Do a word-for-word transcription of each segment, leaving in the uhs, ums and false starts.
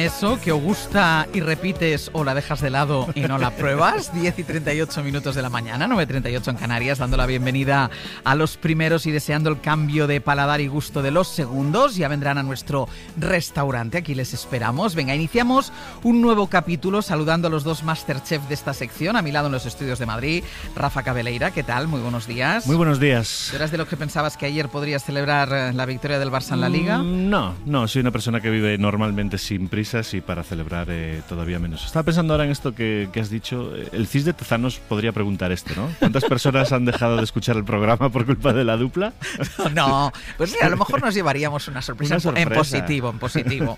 Tiene eso que o gusta y repites o la dejas de lado y no la pruebas. diez y treinta y ocho minutos de la mañana, nueve y treinta y ocho en Canarias, dando la bienvenida a los primeros y deseando el cambio de paladar y gusto de los segundos. Ya vendrán a nuestro restaurante, aquí les esperamos. Venga, iniciamos un nuevo capítulo saludando a los dos Masterchef de esta sección. A mi lado en los estudios de Madrid, Rafa Cabeleira, ¿qué tal? Muy buenos días. Muy buenos días. ¿Eras de los que pensabas que ayer podrías celebrar la victoria del Barça en la Liga? Mm, no, no, soy una persona que vive normalmente sin prisas y para celebrar eh, todavía menos. Estaba pensando ahora en esto que, que has dicho. El C I S de Tezanos podría preguntar esto, ¿no? ¿Cuántas personas han dejado de escuchar el programa por culpa de la dupla? No, pues mira, a lo mejor nos llevaríamos una sorpresa, Una sorpresa. en positivo, en positivo.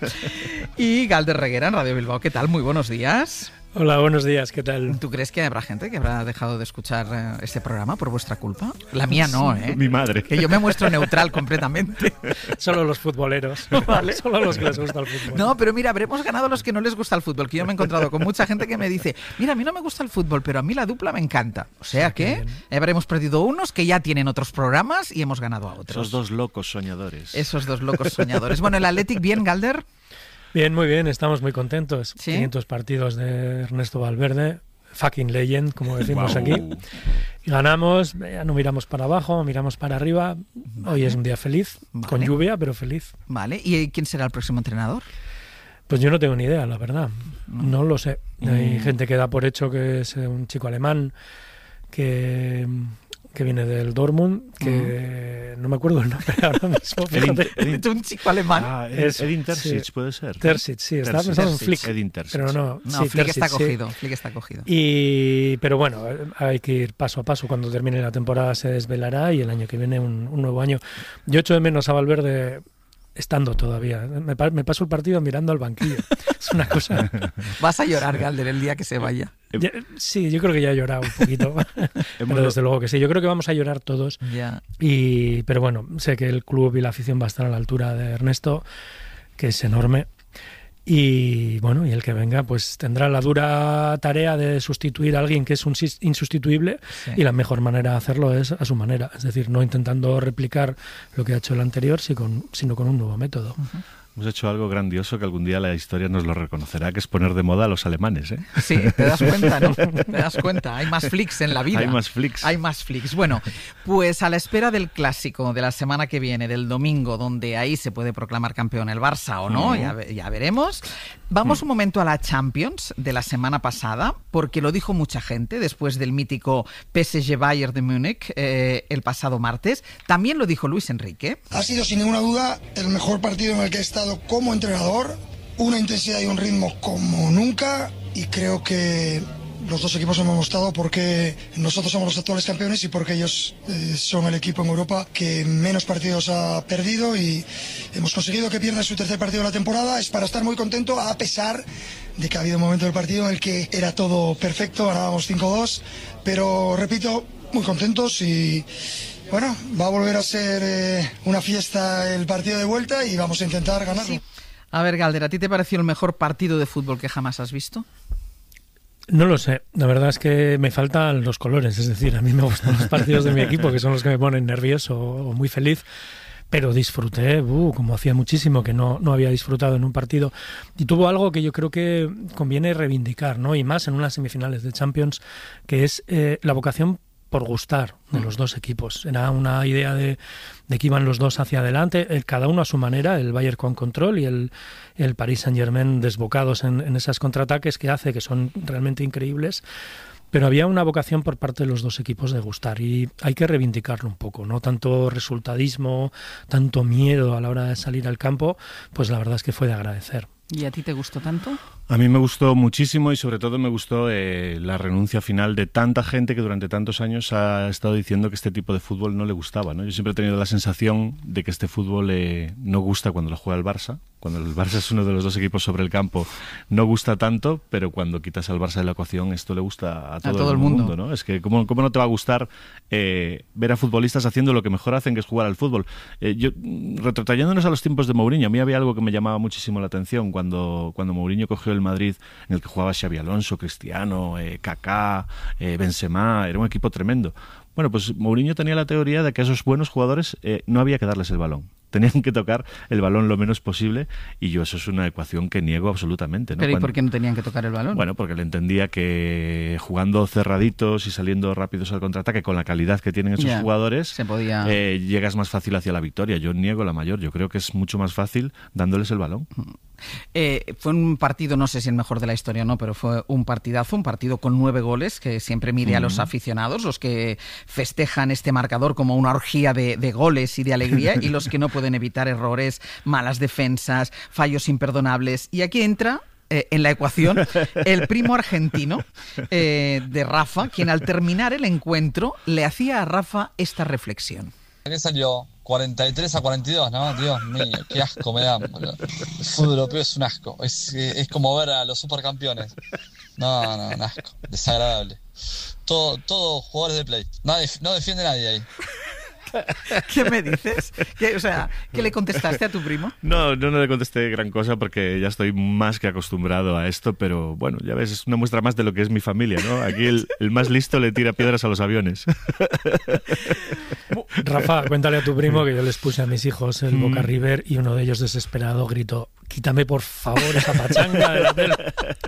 Y Galder Reguera en Radio Bilbao, ¿qué tal? Muy buenos días. Hola, buenos días, ¿qué tal? ¿Tú crees que habrá gente que habrá dejado de escuchar eh, este programa por vuestra culpa? La mía no, ¿eh? Mi madre. Que yo me muestro neutral completamente. Solo los futboleros, Vale. Solo los que les gusta el fútbol. No, pero mira, habremos ganado los que no les gusta el fútbol, que yo me he encontrado con mucha gente que me dice, mira, a mí no me gusta el fútbol, pero a mí la dupla me encanta. O sea que habremos perdido unos que ya tienen otros programas y hemos ganado a otros. Esos dos locos soñadores. Esos dos locos soñadores. Bueno, el Athletic bien, Galder. Bien, muy bien, estamos muy contentos. ¿Sí? quinientos partidos de Ernesto Valverde, fucking legend, como decimos Guau. aquí. Y ganamos, ya no miramos para abajo, miramos para arriba. Vale. Hoy es un día feliz, Vale. con lluvia, pero feliz. Vale, ¿y quién será el próximo entrenador? Pues yo no tengo ni idea, la verdad. No lo sé. Hay Mm. gente que da por hecho que es un chico alemán que, que viene del Dortmund, que no me acuerdo el nombre ahora mismo. Edin, fíjate. Edin, Es un chico alemán. ah, Es- Edin Terzic, sí. puede ser. Terzic, sí, estaba Terzic. pensando en Terzic. Flick. Edin Terzic. Pero no, No, sí, Flick Terzic, está sí. cogido, Flick está cogido. Y, pero bueno, hay que ir paso a paso. Cuando termine la temporada se desvelará y el año que viene un, un nuevo año. Yo echo de menos a Valverde estando todavía. Me, pa- me paso el partido mirando al banquillo. Es una cosa... Vas a llorar, Galder, el día que se vaya. Ya- sí, yo creo que ya he llorado un poquito. Pero desde luego que sí. Yo creo que vamos a llorar todos. Ya. Y, pero bueno, sé que el club y la afición va a estar a la altura de Ernesto, que es enorme. Y bueno, y el que venga pues tendrá la dura tarea de sustituir a alguien que es un sis- insustituible, Sí. y la mejor manera de hacerlo es a su manera, es decir, no intentando replicar lo que ha hecho el anterior, si con- sino con un nuevo método. Hemos hecho algo grandioso que algún día la historia nos lo reconocerá, que es poner de moda a los alemanes, ¿eh? Sí, te das cuenta, ¿no? Te das cuenta. Hay más flicks en la vida. Hay más flicks. Hay más flicks. Bueno, pues a la espera del clásico de la semana que viene, del domingo, donde ahí se puede proclamar campeón el Barça o no, Mm. ya, ve- ya veremos. Vamos un momento a la Champions de la semana pasada, porque lo dijo mucha gente después del mítico P S G Bayern de Múnich eh, el pasado martes. También lo dijo Luis Enrique. Ha sido sin ninguna duda el mejor partido en el que he estado como entrenador, una intensidad y un ritmo como nunca, y creo que los dos equipos hemos mostrado porque nosotros somos los actuales campeones y porque ellos eh, son el equipo en Europa que menos partidos ha perdido, y hemos conseguido que pierda su tercer partido de la temporada. Es para estar muy contento, a pesar de que ha habido un momento del partido en el que era todo perfecto, ganábamos cinco dos, pero repito, muy contentos. Y bueno, va a volver a ser eh, una fiesta el partido de vuelta y vamos a intentar ganarlo. A ver, Galder, ¿a ti te pareció el mejor partido de fútbol que jamás has visto? No lo sé, la verdad es que me faltan los colores, es decir, a mí me gustan los partidos de mi equipo, que son los que me ponen nervioso o muy feliz, pero disfruté, uh, como hacía muchísimo que no, no había disfrutado en un partido, y tuvo algo que yo creo que conviene reivindicar, ¿no? Y más en unas semifinales de Champions, que es eh, la vocación por gustar de los dos equipos. Era una idea de, de que iban los dos hacia adelante, el, cada uno a su manera, el Bayern con control y el, el Paris Saint-Germain desbocados en, en esas contraataques que hace, que son realmente increíbles. Pero había una vocación por parte de los dos equipos de gustar, y hay que reivindicarlo un poco, no tanto resultadismo, tanto miedo a la hora de salir al campo, pues la verdad es que fue de agradecer. ¿Y a ti te gustó tanto? A mí me gustó muchísimo y sobre todo me gustó eh, la renuncia final de tanta gente que durante tantos años ha estado diciendo que este tipo de fútbol no le gustaba, ¿no? Yo siempre he tenido la sensación de que este fútbol eh, no gusta cuando lo juega el Barça. Cuando el Barça es uno de los dos equipos sobre el campo, no gusta tanto, pero cuando quitas al Barça de la ecuación, esto le gusta a todo, A todo el el mundo, mundo. ¿no? Es que ¿cómo, cómo no te va a gustar eh, ver a futbolistas haciendo lo que mejor hacen, que es jugar al fútbol? Eh, yo, retrotrayéndonos a los tiempos de Mourinho, a mí había algo que me llamaba muchísimo la atención cuando, cuando Mourinho cogió el Madrid, en el que jugaba Xabi Alonso, Cristiano, eh, Kaká, eh, Benzema, era un equipo tremendo. Bueno, pues Mourinho tenía la teoría de que a esos buenos jugadores eh, no había que darles el balón. tenían que tocar el balón lo menos posible, y yo eso es una ecuación que niego absolutamente, ¿no? ¿Pero Cuando, y por qué no tenían que tocar el balón? Bueno, porque le entendía que jugando cerraditos y saliendo rápidos al contraataque con la calidad que tienen esos Ya, jugadores, se podía... eh, llegas más fácil hacia la victoria. Yo niego la mayor, yo creo que es mucho más fácil dándoles el balón. Eh, fue un partido, no sé si el mejor de la historia o no, pero fue un partidazo, un partido con nueve goles que siempre mide mm. a los aficionados, los que festejan este marcador como una orgía de, de goles y de alegría, y los que no pueden evitar errores, malas defensas, fallos imperdonables. Y aquí entra eh, en la ecuación el primo argentino eh, de Rafa, quien al terminar el encuentro le hacía a Rafa esta reflexión. ¿Qué salió? cuarenta y tres a cuarenta y dos, ¿no? Dios mío, qué asco me dan, boludo. El fútbol europeo es un asco. Es, es como ver a los supercampeones. No, no, un asco. Desagradable. Todo, todo jugadores de play. No, no defiende nadie ahí. ¿Qué me dices? ¿Qué, o sea, ¿qué le contestaste a tu primo? No, no, no le contesté gran cosa porque ya estoy más que acostumbrado a esto, pero bueno, ya ves, es una muestra más de lo que es mi familia, ¿no? Aquí el, el más listo le tira piedras a los aviones. Rafa, cuéntale a tu primo que yo les puse a mis hijos el Boca River y uno de ellos desesperado gritó: quítame por favor esa pachanga de la tele.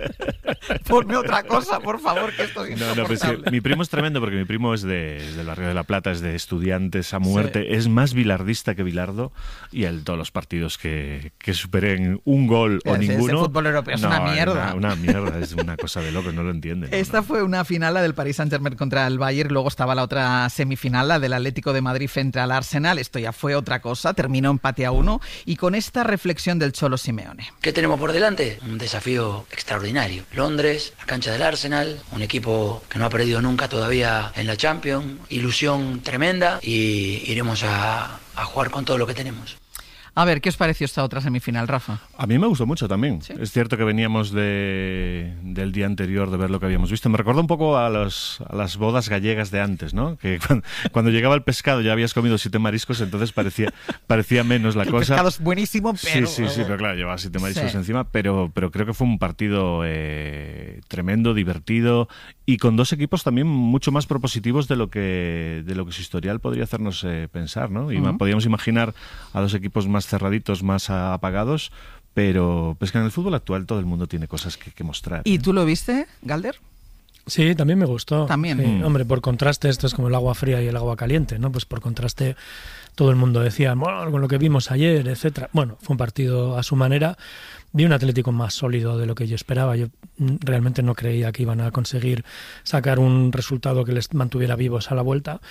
Ponme otra cosa, por favor, que esto es No, no, pues es que mi primo es tremendo porque mi primo es, de, es del barrio de La Plata, es de Estudiantes a muerte, sí. Es más bilardista que Bilardo, y él todos los partidos que, que superen un gol o ese, ninguno... Ese fútbol europeo es no, una mierda. Una, una mierda, es una cosa de loco, no lo entienden. Esta no, no. fue una final, la del Paris Saint-Germain contra el Bayern, luego estaba la otra semifinal, la del Atlético de Madrid frente al Arsenal. Esto ya fue otra cosa, terminó empate a uno, y con esta reflexión del Cholo Simeone. ¿Qué tenemos por delante? Un desafío extraordinario. Londres, la cancha del Arsenal, un equipo que no ha perdido nunca todavía en la Champions, ilusión tremenda, y iremos a, a jugar con todo lo que tenemos. A ver, ¿qué os pareció esta otra semifinal, Rafa? A mí me gustó mucho también. ¿Sí? Es cierto que veníamos de, del día anterior de ver lo que habíamos visto. Me recuerda un poco a, los, a las bodas gallegas de antes, ¿no? Que cuando, cuando llegaba el pescado ya habías comido siete mariscos, entonces parecía, parecía menos la el cosa. El pescado es buenísimo, pero... Sí, sí, sí, pero claro, llevaba siete mariscos sí. encima, pero, pero creo que fue un partido eh, tremendo, divertido, y con dos equipos también mucho más propositivos de lo que, de lo que su historial podría hacernos eh, pensar, ¿no? Y uh-huh. podíamos imaginar a dos equipos más cerraditos, más apagados, pero pues que en el fútbol actual todo el mundo tiene cosas que, que mostrar. ¿Y tú lo viste, Galder? Sí, también me gustó. También. Sí, mm. Hombre, por contraste, esto es como el agua fría y el agua caliente, ¿no? Pues por contraste todo el mundo decía, bueno, con lo que vimos ayer, etcétera. Bueno, fue un partido a su manera. Vi un Atlético más sólido de lo que yo esperaba. Yo realmente no creía que iban a conseguir sacar un resultado que les mantuviera vivos a la vuelta.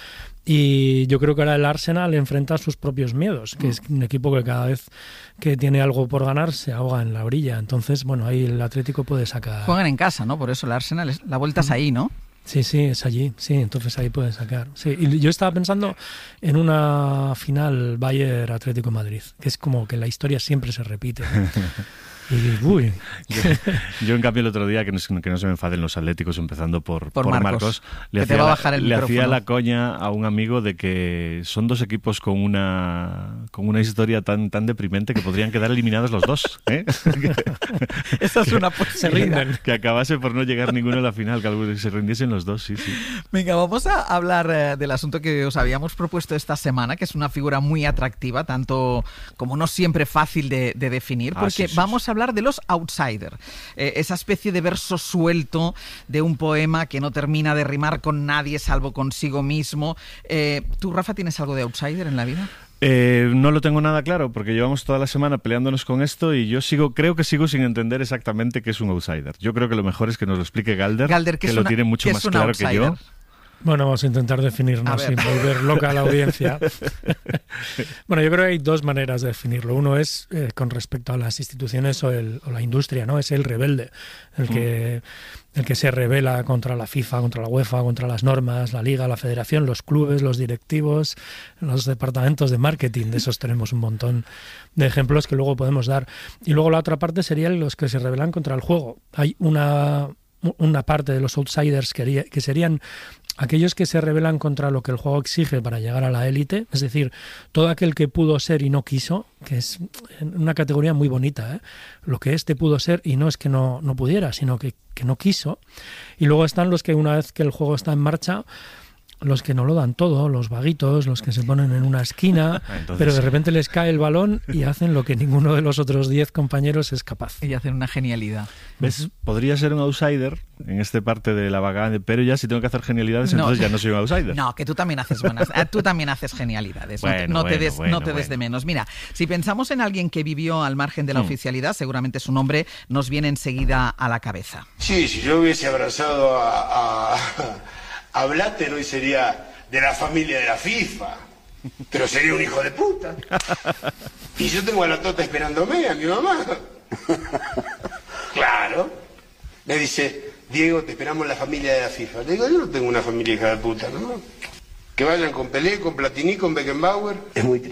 Y yo creo que ahora el Arsenal enfrenta sus propios miedos, que es un equipo que cada vez que tiene algo por ganar se ahoga en la orilla. Entonces, bueno, ahí el Atlético puede sacar... Juegan en casa, ¿no? Por eso el Arsenal, es... la vuelta es ahí, ¿no? Sí, sí, es allí, sí, entonces ahí puede sacar. Sí, y yo estaba pensando en una final Bayern Atlético Madrid, que es como que la historia siempre se repite, ¿no? Y, uy. Yo, yo, en cambio, el otro día, que no, que no se me enfaden los atléticos, empezando por, por, por Marcos, Marcos le, que hacía, te va a bajar el le micrófono. hacía la coña a un amigo de que son dos equipos con una con una historia tan tan deprimente que podrían quedar eliminados los dos, ¿eh? Esa es una posibilidad. Que acabase por no llegar ninguno a la final, que se rindiesen los dos, sí, sí. Venga, vamos a hablar eh, del asunto que os habíamos propuesto esta semana, que es una figura muy atractiva, tanto como no siempre fácil de, de definir, porque ah, sí, sí, vamos sí. a hablar de los outsiders, eh, esa especie de verso suelto de un poema que no termina de rimar con nadie salvo consigo mismo. Eh, ¿Tú, Rafa, tienes algo de outsider en la vida? Eh, no lo tengo nada claro, porque llevamos toda la semana peleándonos con esto y yo sigo, creo que sigo sin entender exactamente qué es un outsider. Yo creo que lo mejor es que nos lo explique Galder, Galder que lo una, tiene mucho más claro outsider? que yo. Bueno, vamos a intentar definirnos sin volver loca a la audiencia. Bueno, yo creo que hay dos maneras de definirlo. Uno es eh, con respecto a las instituciones o, el, o la industria, ¿no? Es el rebelde, el que, el que se rebela contra la FIFA, contra la UEFA, contra las normas, la Liga, la Federación, los clubes, los directivos, los departamentos de marketing. De esos tenemos un montón de ejemplos que luego podemos dar. Y luego la otra parte serían los que se rebelan contra el juego. Hay una, una parte de los outsiders que, que serían aquellos que se rebelan contra lo que el juego exige para llegar a la élite, es decir, todo aquel que pudo ser y no quiso, que es una categoría muy bonita, ¿eh? Lo que este pudo ser y no es que no, no pudiera, sino que, que no quiso. Y luego están los que una vez que el juego está en marcha, los que no lo dan todo, los vaguitos, los que se ponen en una esquina, Entonces, pero de repente les cae el balón y hacen lo que ninguno de los otros diez compañeros es capaz. Y hacen una genialidad. ¿Ves? Podría ser un outsider en esta parte de la vaga, pero ya si tengo que hacer genialidades, no, entonces ya no soy un outsider. No, que tú también haces buenas, tú también haces genialidades. Bueno, no te, no bueno, te des, bueno, no te des bueno. de menos. Mira, si pensamos en alguien que vivió al margen de la mm. oficialidad, seguramente su nombre nos viene enseguida a la cabeza. Sí, si yo hubiese abrazado a, a, a Blatter, hoy sería de la familia de la FIFA, pero sería un hijo de puta. Y yo tengo a la Tota esperándome, a mi mamá. Claro. Me dice, Diego, te esperamos la familia de la FIFA. Le digo, yo no tengo una familia hija de puta, ¿no? Que vayan con Pelé, con Platini, con Beckenbauer. Es muy triste.